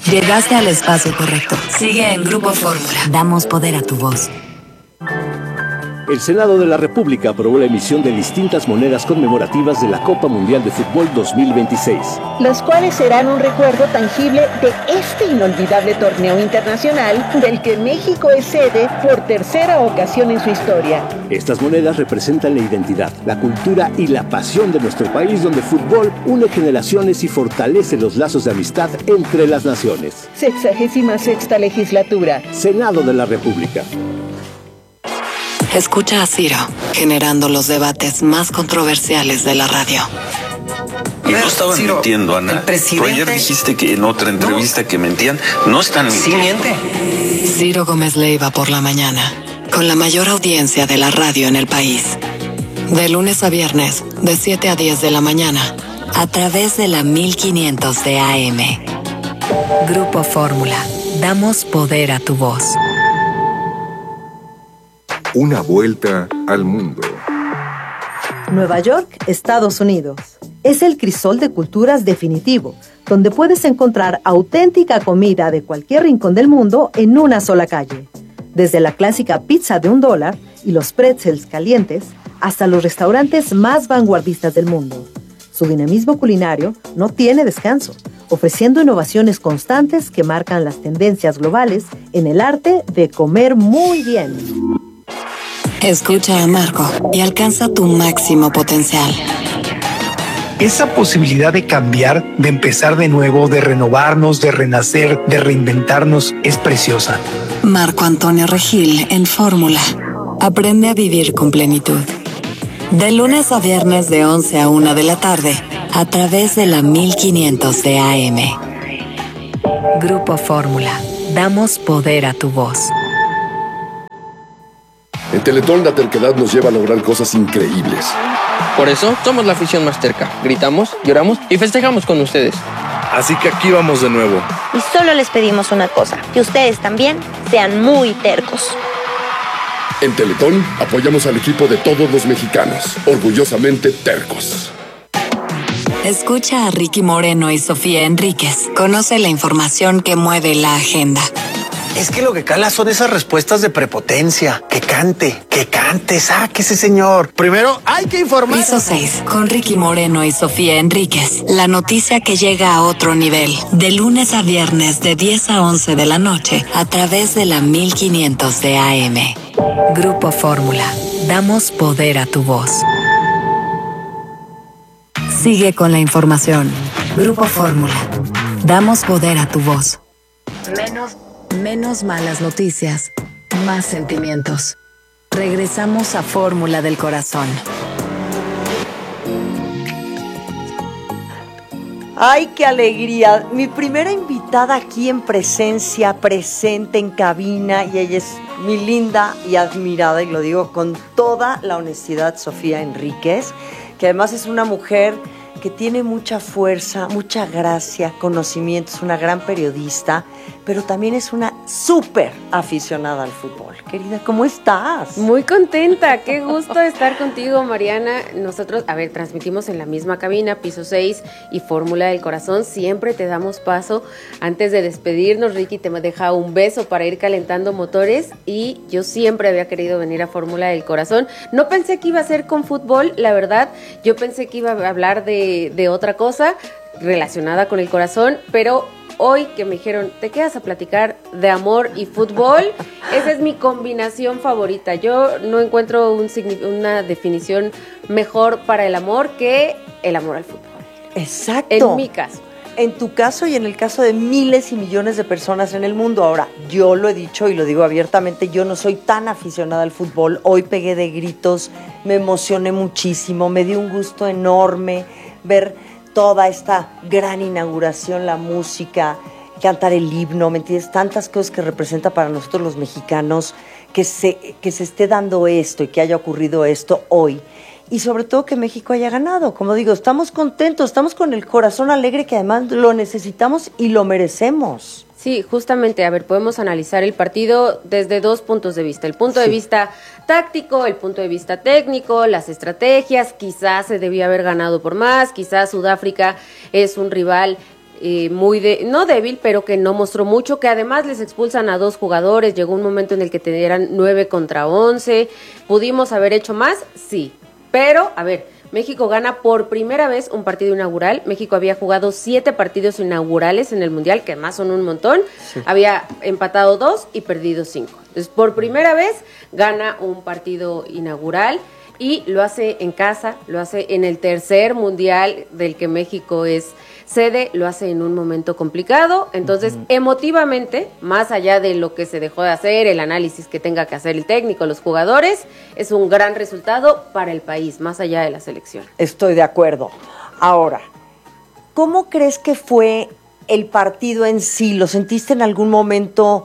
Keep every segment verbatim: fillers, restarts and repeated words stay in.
Llegaste al espacio correcto. Sigue en Grupo Fórmula. Damos poder a tu voz. El Senado de la República aprobó la emisión de distintas monedas conmemorativas de la Copa Mundial de Fútbol dos mil veintiséis. Las cuales serán un recuerdo tangible de este inolvidable torneo internacional del que México es sede por tercera ocasión en su historia. Estas monedas representan la identidad, la cultura y la pasión de nuestro país, donde el fútbol une generaciones y fortalece los lazos de amistad entre las naciones. Sexagésima sexta legislatura. Senado de la República. Escucha a Ciro, generando los debates más controversiales de la radio. Y no estaban Ciro, mintiendo, Ana. Pero ayer dijiste que en otra entrevista no. que mentían. No están mintiendo. Sí miente. Ciro Gómez Leiva por la mañana, con la mayor audiencia de la radio en el país. De lunes a viernes, de siete a diez de la mañana, a través de la mil quinientos de A M. Grupo Fórmula. Damos poder a tu voz. Una vuelta al mundo. Nueva York, Estados Unidos. Es el crisol de culturas definitivo, donde puedes encontrar auténtica comida de cualquier rincón del mundo en una sola calle. Desde la clásica pizza de un dólar y los pretzels calientes, hasta los restaurantes más vanguardistas del mundo. Su dinamismo culinario no tiene descanso, ofreciendo innovaciones constantes que marcan las tendencias globales en el arte de comer muy bien. Escucha a Marco y alcanza tu máximo potencial. Esa posibilidad de cambiar, de empezar de nuevo, de renovarnos, de renacer, de reinventarnos, es preciosa. Marco Antonio Regil en Fórmula. Aprende a vivir con plenitud. De lunes a viernes de once a una de la tarde, a través de la mil quinientos de A M. Grupo Fórmula. Damos poder a tu voz. En Teletón la terquedad nos lleva a lograr cosas increíbles. Por eso somos la afición más terca. Gritamos, lloramos y festejamos con ustedes. Así que aquí vamos de nuevo. Y solo les pedimos una cosa, que ustedes también sean muy tercos. En Teletón apoyamos al equipo de todos los mexicanos, orgullosamente tercos. Escucha a Ricky Moreno y Sofía Enríquez. Conoce la información que mueve la agenda. Es que lo que cala son esas respuestas de prepotencia. Que cante, que cante, sáquese, señor. Primero hay que informar. Piso seis, con Ricky Moreno y Sofía Enríquez. La noticia que llega a otro nivel. De lunes a viernes, de diez a once de la noche, a través de la mil quinientos de A M. Grupo Fórmula. Damos poder a tu voz. Sigue con la información. Grupo Fórmula. Damos poder a tu voz. Menos... Menos malas noticias, más sentimientos. Regresamos a Fórmula del Corazón. ¡Ay, qué alegría! Mi primera invitada aquí en presencia, presente en cabina, y ella es mi linda y admirada, y lo digo con toda la honestidad, Sofía Enríquez, que además es una mujer que tiene mucha fuerza, mucha gracia, conocimientos, una gran periodista, pero también es una súper aficionada al fútbol. Querida, ¿cómo estás? Muy contenta, qué gusto estar contigo, Mariana. Nosotros, a ver, transmitimos en la misma cabina, Piso seis y Fórmula del Corazón. Siempre te damos paso. Antes de despedirnos, Ricky te deja un beso para ir calentando motores, y yo siempre había querido venir a Fórmula del Corazón. No pensé que iba a ser con fútbol, la verdad. Yo pensé que iba a hablar de, de otra cosa relacionada con el corazón, pero hoy que me dijeron, te quedas a platicar de amor y fútbol, esa es mi combinación favorita. Yo no encuentro un, una definición mejor para el amor que el amor al fútbol. Exacto. En mi caso. En tu caso y en el caso de miles y millones de personas en el mundo. Ahora, yo lo he dicho y lo digo abiertamente, yo no soy tan aficionada al fútbol. Hoy pegué de gritos, me emocioné muchísimo, me dio un gusto enorme ver toda esta gran inauguración, la música, cantar el himno, ¿me entiendes? Tantas cosas que representa para nosotros los mexicanos, que se, que se esté dando esto y que haya ocurrido esto hoy. Y sobre todo que México haya ganado. Como digo, estamos contentos, estamos con el corazón alegre, que además lo necesitamos y lo merecemos. Sí, justamente, a ver, podemos analizar el partido desde dos puntos de vista. El punto sí. de vista táctico, el punto de vista técnico, las estrategias, quizás se debía haber ganado por más, quizás Sudáfrica es un rival eh, muy de, no débil, pero que no mostró mucho, que además les expulsan a dos jugadores, llegó un momento en el que eran nueve contra once, pudimos haber hecho más, sí, pero, a ver, México gana por primera vez un partido inaugural. México había jugado siete partidos inaugurales en el Mundial, que además son un montón. Sí. Había empatado dos y perdido cinco. Entonces, por primera vez gana un partido inaugural y lo hace en casa, lo hace en el tercer Mundial del que México es sede, lo hace en un momento complicado. Entonces, uh-huh. emotivamente, más allá de lo que se dejó de hacer, el análisis que tenga que hacer el técnico, los jugadores, es un gran resultado para el país, más allá de la selección. Estoy de acuerdo. Ahora, ¿cómo crees que fue el partido en sí? ¿Lo sentiste en algún momento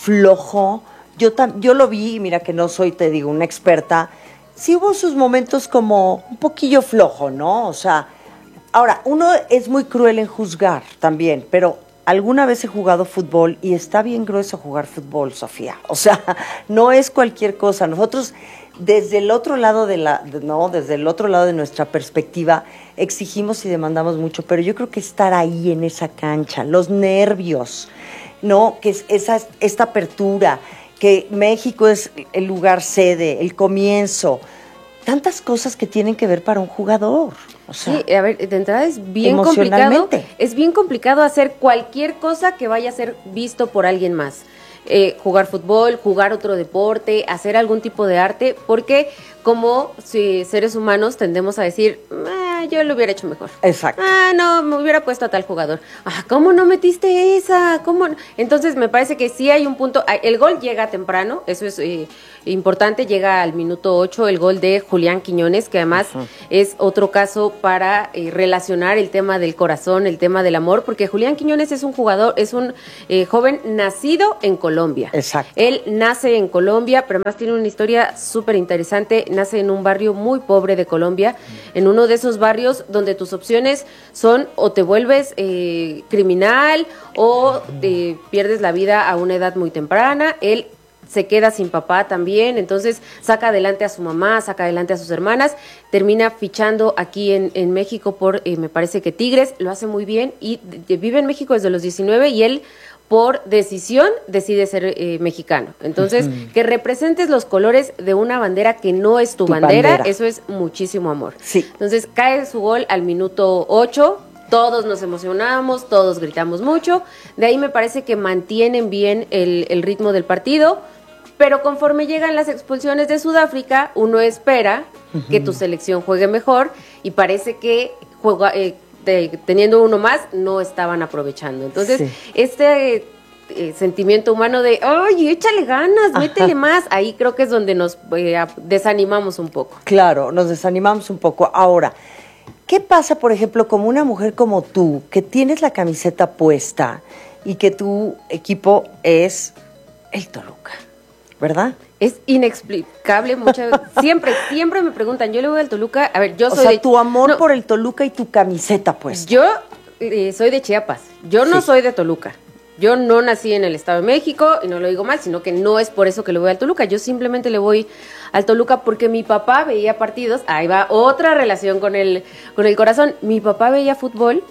flojo? Yo, tam- yo lo vi, mira que no soy, te digo, una experta. Sí hubo sus momentos como un poquillo flojo, ¿no? O sea, ahora, uno es muy cruel en juzgar también, pero alguna vez he jugado fútbol y está bien grueso jugar fútbol, Sofía. O sea, no es cualquier cosa. Nosotros, desde el otro lado de la, no, desde el otro lado de nuestra perspectiva, exigimos y demandamos mucho, pero yo creo que estar ahí en esa cancha, los nervios, ¿no? Que es esa, esta apertura, que México es el lugar sede, el comienzo, tantas cosas que tienen que ver para un jugador. O sea, sí, a ver, de entrada es bien complicado, es bien complicado hacer cualquier cosa que vaya a ser visto por alguien más. Eh, jugar fútbol, jugar otro deporte, hacer algún tipo de arte, porque como si seres humanos tendemos a decir, ah, yo lo hubiera hecho mejor. Exacto. Ah, no, me hubiera puesto a tal jugador. Ah, ¿cómo no metiste esa? ¿Cómo no? Entonces me parece que sí hay un punto, el gol llega temprano, eso es eh, importante, llega al minuto ocho, el gol de Julián Quiñones, que además uh-huh. es otro caso para eh, relacionar el tema del corazón, el tema del amor, porque Julián Quiñones es un jugador, es un eh, joven nacido en Colombia. Exacto. Él nace en Colombia, pero además tiene una historia súper interesante, nace en un barrio muy pobre de Colombia, uh-huh. en uno de esos barrios donde tus opciones son o te vuelves eh, criminal o te pierdes la vida a una edad muy temprana. Él se queda sin papá también, entonces saca adelante a su mamá, saca adelante a sus hermanas, termina fichando aquí en, en México por, eh, me parece que Tigres, lo hace muy bien y de, vive en México desde los diecinueve y él por decisión decide ser eh, mexicano. Entonces, uh-huh. que representes los colores de una bandera que no es tu, tu bandera, bandera, eso es muchísimo amor. Sí. Entonces, cae su gol al minuto ocho, todos nos emocionamos, todos gritamos mucho, de ahí me parece que mantienen bien el, el ritmo del partido, pero conforme llegan las expulsiones de Sudáfrica, uno espera uh-huh. que tu selección juegue mejor y parece que juega... Eh, De, teniendo uno más, no estaban aprovechando. Entonces, sí. este eh, sentimiento humano de, ¡ay, échale ganas, métele Ajá. más! Ahí creo que es donde nos eh, desanimamos un poco. Claro, nos desanimamos un poco. Ahora, ¿qué pasa, por ejemplo, como una mujer como tú, que tienes la camiseta puesta y que tu equipo es el Toluca, ¿verdad? Es inexplicable, muchas siempre, siempre me preguntan, yo le voy al Toluca, a ver, yo soy o sea, de... tu amor no, por el Toluca y tu camiseta, pues. Yo eh, soy de Chiapas, yo no sí. soy de Toluca, yo no nací en el Estado de México, y no lo digo mal, sino que no es por eso que le voy al Toluca, yo simplemente le voy al Toluca porque mi papá veía partidos, ahí va otra relación con el, con el corazón, mi papá veía fútbol,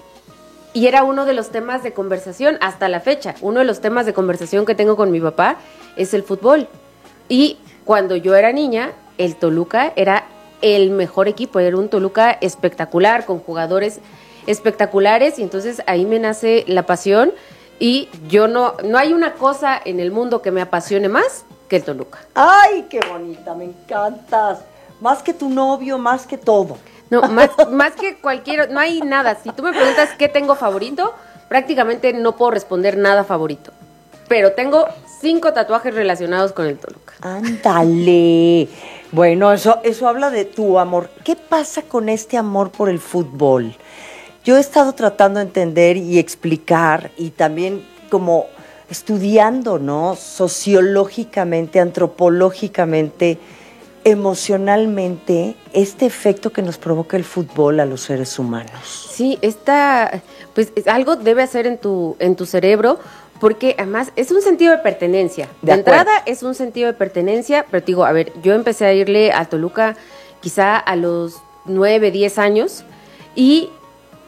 y era uno de los temas de conversación hasta la fecha, uno de los temas de conversación que tengo con mi papá es el fútbol. Y cuando yo era niña, el Toluca era el mejor equipo, era un Toluca espectacular, con jugadores espectaculares, y entonces ahí me nace la pasión, y yo no, no hay una cosa en el mundo que me apasione más que el Toluca. ¡Ay, qué bonita! Me encantas. Más que tu novio, más que todo. No, más, más que cualquier, no hay nada. Si tú me preguntas qué tengo favorito, prácticamente no puedo responder nada favorito. Pero tengo cinco tatuajes relacionados con el Toluca. ¡Ándale! Bueno, eso, eso habla de tu amor. ¿Qué pasa con este amor por el fútbol? Yo he estado tratando de entender y explicar, y también como estudiando, ¿no? Sociológicamente, antropológicamente, emocionalmente, este efecto que nos provoca el fútbol a los seres humanos. Sí, esta, pues algo debe hacer en tu, en tu cerebro, porque además es un sentido de pertenencia. De, de entrada es un sentido de pertenencia, pero te digo, a ver, yo empecé a irle a Toluca quizá a los nueve, diez años, y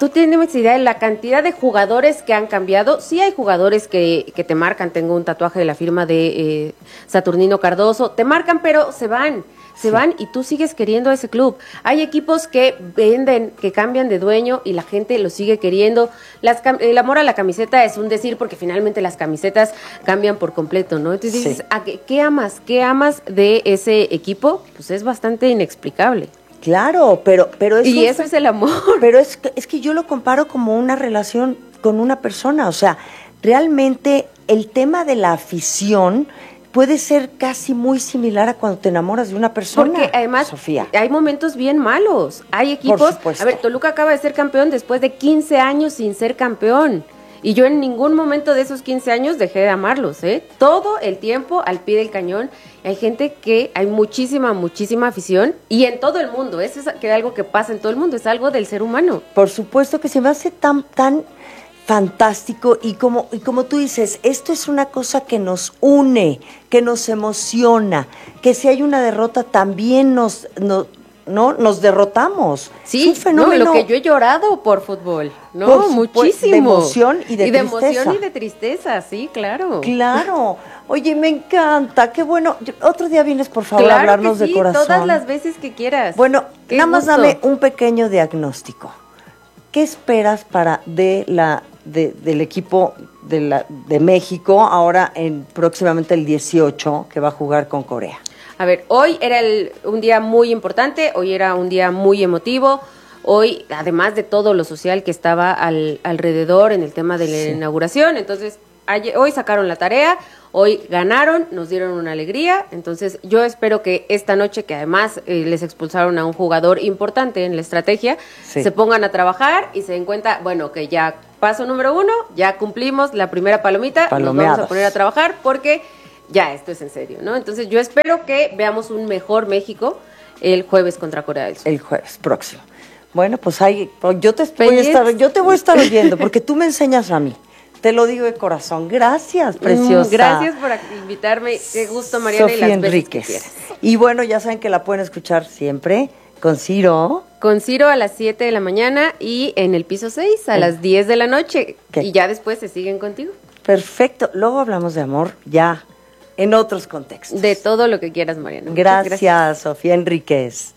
tú tienes idea de la cantidad de jugadores que han cambiado. Sí hay jugadores que, que te marcan, tengo un tatuaje de la firma de eh, Saturnino Cardoso, te marcan pero se van. Se sí. van y tú sigues queriendo a ese club. Hay equipos que venden, que cambian de dueño y la gente lo sigue queriendo. Las, el amor a la camiseta es un decir porque finalmente las camisetas cambian por completo, ¿no? Entonces dices, sí. ¿a qué, qué amas? ¿Qué amas de ese equipo? Pues es bastante inexplicable. Claro, pero... pero es y un, eso es el amor. Pero es, es que yo lo comparo como una relación con una persona. O sea, realmente el tema de la afición puede ser casi muy similar a cuando te enamoras de una persona. Porque además, Sofía, hay momentos bien malos. Hay equipos... A ver, Toluca acaba de ser campeón después de quince años sin ser campeón. Y yo en ningún momento de esos quince años dejé de amarlos, ¿eh? Todo el tiempo al pie del cañón. Hay gente que... Hay muchísima, muchísima afición. Y en todo el mundo. Eso es que algo que pasa en todo el mundo. Es algo del ser humano. Por supuesto que se me hace tan... tan fantástico y como, y como tú dices, esto es una cosa que nos une, que nos emociona, que si hay una derrota también nos, no, no, nos derrotamos. Sí, es un fenómeno. No, lo que yo he llorado por fútbol, ¿no? Por muchísimo. De emoción y de y de tristeza. emoción y de tristeza, sí, claro. Claro. Oye, me encanta, qué bueno. Otro día vienes, por favor, claro a hablarnos que sí, de corazón. Todas las veces que quieras. Bueno, qué nada más gusto. dame un pequeño diagnóstico. ¿Qué esperas para de la de, del equipo de, la, de México ahora en próximamente el dieciocho que va a jugar con Corea? A ver, hoy era el, un día muy importante, hoy era un día muy emotivo, hoy además de todo lo social que estaba al, alrededor en el tema de la sí. inauguración, entonces ayer, hoy sacaron la tarea, hoy ganaron, nos dieron una alegría, entonces yo espero que esta noche, que además eh, les expulsaron a un jugador importante en la estrategia, sí. se pongan a trabajar y se den cuenta, bueno, que ya paso número uno, ya cumplimos la primera palomita, Palomeados. Nos vamos a poner a trabajar porque ya esto es en serio, ¿no? Entonces yo espero que veamos un mejor México el jueves contra Corea del Sur. El jueves próximo. Bueno, pues ahí, yo te voy a estar, yo te voy a estar oyendo porque tú me enseñas a mí. Te lo digo de corazón. Gracias, preciosa. Mm, gracias por invitarme. Qué gusto, Mariana. Sofía y las Enríquez. Veces que quieras. Y bueno, ya saben que la pueden escuchar siempre con Ciro. Con Ciro a las siete de la mañana y en el piso seis a ¿Eh? las diez de la noche. ¿Qué? Y ya después se siguen contigo. Perfecto. Luego hablamos de amor ya en otros contextos. De todo lo que quieras, Mariana. Gracias, gracias. Sofía Enríquez.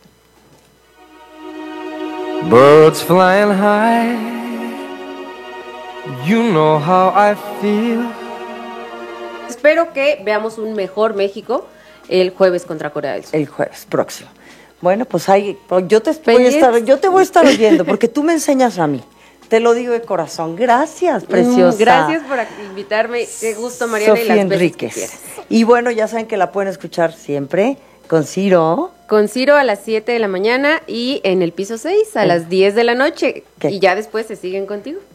Birds flying high, you know how I feel. Espero que veamos un mejor México el jueves contra Corea del Sur. El jueves próximo. Bueno, pues ahí yo te voy a estar, yo te voy a estar oyendo porque tú me enseñas a mí. Te lo digo de corazón. Gracias, preciosa. Mm, gracias por invitarme. Qué gusto, Mariana. Sofía y las Enríquez. Veces que quieras. Y bueno, ya saben que la pueden escuchar siempre con Ciro. Con Ciro a las siete de la mañana y en el piso seis a ¿Eh? las diez de la noche. ¿Qué? Y ya después se siguen contigo.